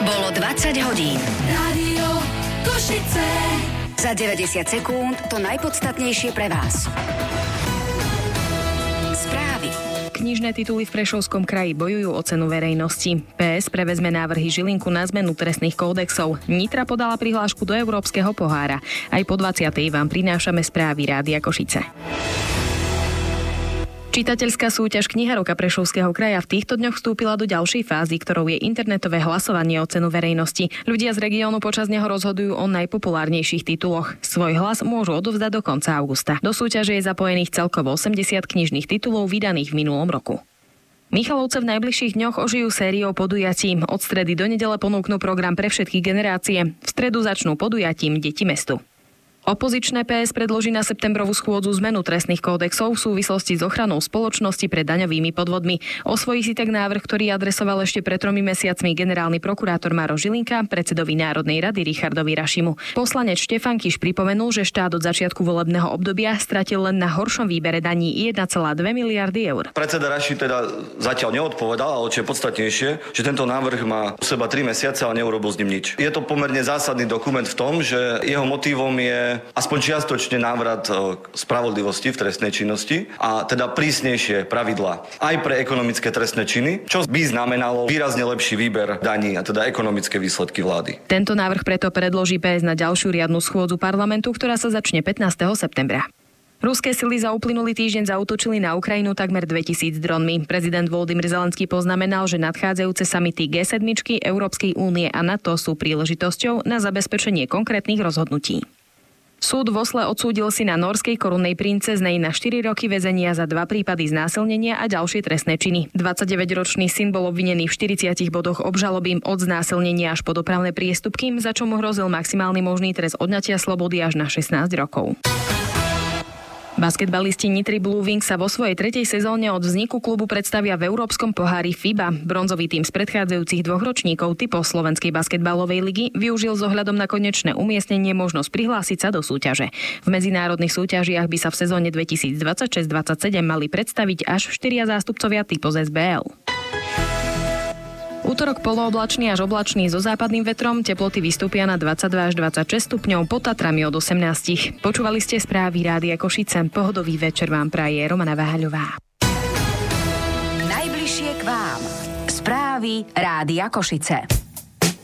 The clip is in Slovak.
Bolo 20 hodín. Rádio Košice. Za 90 sekúnd to najpodstatnejšie pre vás. Správy. Knižné tituly v Prešovskom kraji bojujú o cenu verejnosti. PS prevezme návrhy Žilinku na zmenu trestných kódexov. Nitra podala prihlášku do Európskeho pohára. Aj po 20. vám prinášame správy Rádia Košice. Čitateľská súťaž Kniha roka Prešovského kraja v týchto dňoch vstúpila do ďalšej fázy, ktorou je internetové hlasovanie o cenu verejnosti. Ľudia z regiónu počas neho rozhodujú o najpopulárnejších tituloch. Svoj hlas môžu odovzdať do konca augusta. Do súťaže je zapojených celkovo 80 knižných titulov vydaných v minulom roku. Michalovce v najbližších dňoch ožijú sériou podujatí. Od stredy do nedele ponúknú program pre všetky generácie. V stredu začnú podujatím Deti mestu. Opozičné PS predloží na septembrovú schôdzu zmenu trestných kódexov v súvislosti s ochranou spoločnosti pred daňovými podvodmi. Osvojí si tak návrh, ktorý adresoval ešte pred 3 mesiacmi generálny prokurátor Maroš Žilinka predsedovi Národnej rady Richardovi Rašimu. Poslanec Štefan Kiš pripomenul, že štát od začiatku volebného obdobia stratil len na horšom výbere daní 1,2 miliardy eur. Predseda Raši teda zatiaľ neodpovedal, ale čo je podstatnejšie, že tento návrh má u seba 3 mesiace a neurobil s ním nič. Je to pomerne zásadný dokument v tom, že jeho motívom je aspoň čiastočne návrat spravodlivosti v trestnej činnosti a teda prísnejšie pravidlá aj pre ekonomické trestné činy, čo by znamenalo výrazne lepší výber daní a teda ekonomické výsledky vlády. Tento návrh preto predloží PS na ďalšiu riadnu schôdzu parlamentu, ktorá sa začne 15. septembra. Ruské sily za uplynulý týždeň zaútočili na Ukrajinu takmer 2000 dronmi. Prezident Volodymyr Zelenský poznamenal, že nadchádzajúce samity G7, Európskej únie a NATO sú príležitosťou na zabezpečenie konkrétnych rozhodnutí. Súd v Osle odsúdil syna nórskej korunnej princeznej na 4 roky väzenia za 2 prípady znásilnenia a ďalšie trestné činy. 29-ročný syn bol obvinený v 40 bodoch obžaloby od znásilnenia až po dopravné priestupky, za čo mu hrozil maximálny možný trest odňatia slobody až na 16 rokov. Basketbalisti Nitry Blue Wings sa vo svojej 3. sezóne od vzniku klubu predstavia v Európskom pohári FIBA. Bronzový tým z predchádzajúcich 2 ročníkov typov Slovenskej basketbalovej ligy využil s ohľadom na konečné umiestnenie možnosť prihlásiť sa do súťaže. V medzinárodných súťažiach by sa v sezóne 2026-27 mali predstaviť až 4 zástupcovia typu z SBL. Útorok polooblačný až oblačný so západným vetrom, teploty vystúpia na 22 až 26 stupňov, pod Tatrami od 18. Počúvali ste správy Rádia Košice. Pohodový večer vám praje Romana Váľová. Najbližšie k vám. Správy Rádia Košice.